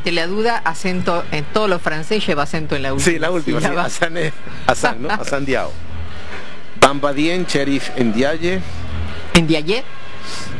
ante la duda, acento en todo lo francés lleva acento en la última. Sí, la última, sí, Hassan, ¿no? Hassan Diao. Bambadien, Sheriff Ndiaye. Ndiaye.